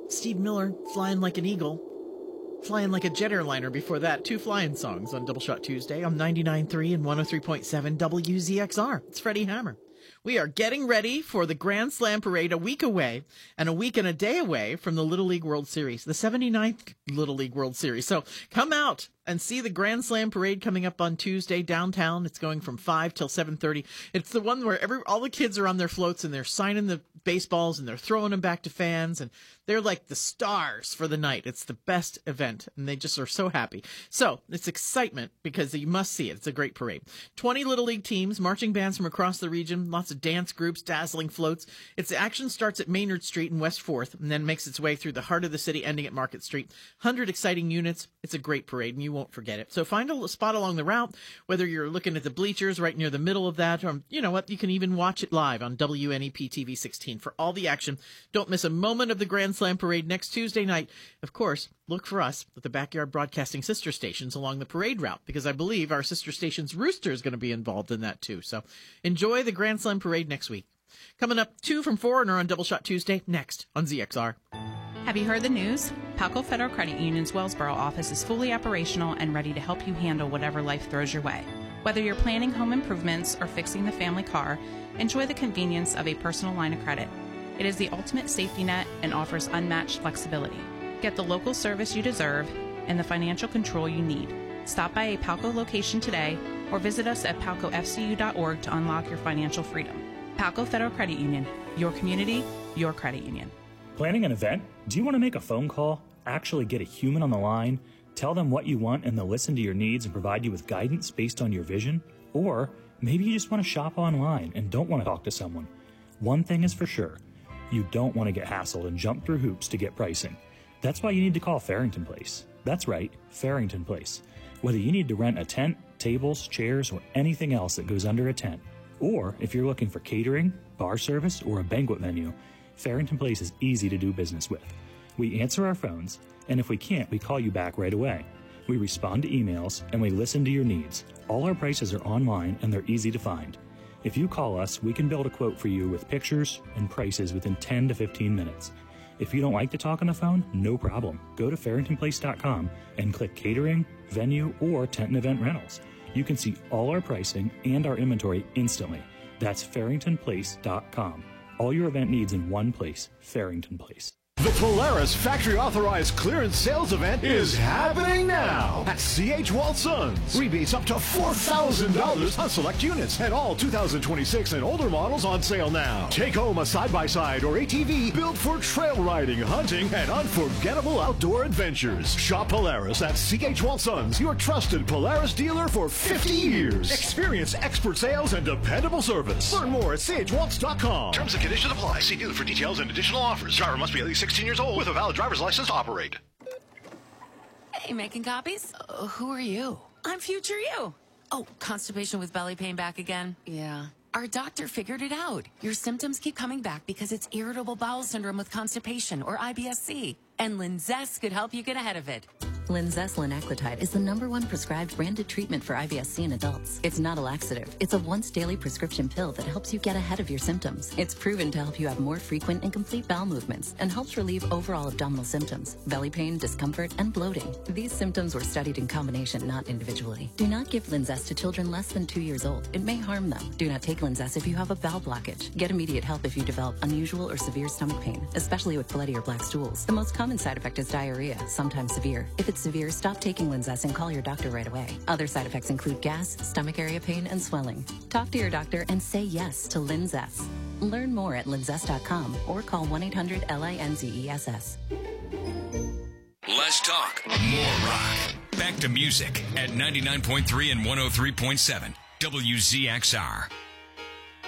Steve Miller, Flying Like an Eagle. Flying Like a Jet Airliner before that. 2 flying songs on Double Shot Tuesday on 99.3 and 103.7 WZXR. It's Freddie Hammer. We are getting ready for the Grand Slam Parade a week away and a week and a day away from the Little League World Series, the 79th Little League World Series. So come out and see the Grand Slam Parade coming up on Tuesday downtown. It's going from 5 till 7:30. It's the one where all the kids are on their floats and they're signing the baseballs and they're throwing them back to fans, and they're like the stars for the night. It's the best event, and they just are so happy. So it's excitement because you must see it. It's a great parade. 20 Little League teams, marching bands from across the region, lots of dance groups, dazzling floats. Its action starts at Maynard Street and West 4th and then makes its way through the heart of the city, ending at Market Street. 100 exciting units. It's a great parade, and you won't forget it. So find a spot along the route, whether you're looking at the bleachers right near the middle of that, or you know what, you can even watch it live on WNEP TV 16 for all the action. Don't miss a moment of the Grand Slam Parade next Tuesday night. Of course, look for us at the Backyard Broadcasting sister stations along the parade route, because I believe our sister station's rooster is going to be involved in that too. So enjoy the Grand Slam Parade next week. Coming up, 2 from Foreigner on Double Shot Tuesday, next on ZXR. Have you heard the news? Palco Federal Credit Union's Wellsboro office is fully operational and ready to help you handle whatever life throws your way. Whether you're planning home improvements or fixing the family car, enjoy the convenience of a personal line of credit. It is the ultimate safety net and offers unmatched flexibility. Get the local service you deserve and the financial control you need. Stop by a Palco location today or visit us at palcofcu.org to unlock your financial freedom. Palco Federal Credit Union, your community, your credit union. Planning an event? Do you want to make a phone call, actually get a human on the line, tell them what you want and they'll listen to your needs and provide you with guidance based on your vision? Or maybe you just want to shop online and don't want to talk to someone. One thing is for sure, you don't want to get hassled and jump through hoops to get pricing. That's why you need to call Farrington Place. That's right, Farrington Place. Whether you need to rent a tent, tables, chairs, or anything else that goes under a tent, or if you're looking for catering, bar service, or a banquet venue, Farrington Place is easy to do business with. We answer our phones, and if we can't, we call you back right away. We respond to emails, and we listen to your needs. All our prices are online, and they're easy to find. If you call us, we can build a quote for you with pictures and prices within 10 to 15 minutes. If you don't like to talk on the phone, no problem. Go to farringtonplace.com and click catering, venue, or tent and event rentals. You can see all our pricing and our inventory instantly. That's farringtonplace.com. All your event needs in one place, Farrington Place. The Polaris Factory Authorized Clearance Sales Event is happening now at C.H. Walt Sons. Rebates up to $4,000 on select units and all 2026 and older models on sale now. Take home a side-by-side or ATV built for trail riding, hunting, and unforgettable outdoor adventures. Shop Polaris at C.H. Walt Sons, your trusted Polaris dealer for 50 years. Experience expert sales and dependable service. Learn more at chwaltz.com. Terms and conditions apply. See dealer for details and additional offers. Driver must be at least 16 years old with a valid driver's license to operate. Hey, making copies? Who are you? I'm future you. Oh, constipation with belly pain back again? Yeah. Our doctor figured it out. Your symptoms keep coming back because it's irritable bowel syndrome with constipation, or IBS-C. And Linzess could help you get ahead of it. Linzess linaclotide is the #1 prescribed branded treatment for IBS-C in adults. It's not a laxative. It's a once-daily prescription pill that helps you get ahead of your symptoms. It's proven to help you have more frequent and complete bowel movements and helps relieve overall abdominal symptoms, belly pain, discomfort, and bloating. These symptoms were studied in combination, not individually. Do not give Linzess to children less than 2 years old. It may harm them. Do not take Linzess if you have a bowel blockage. Get immediate help if you develop unusual or severe stomach pain, especially with bloody or black stools. The most common side effect is diarrhea, sometimes severe. If it's severe, stop taking Linzess and call your doctor right away. Other side effects include gas, stomach area pain, and swelling. Talk to your doctor and say yes to Linzess. Learn more at linzess.com or call 1-800-LINZESS. Less talk, more rock. Back to music at 99.3 and 103.7 WZXR.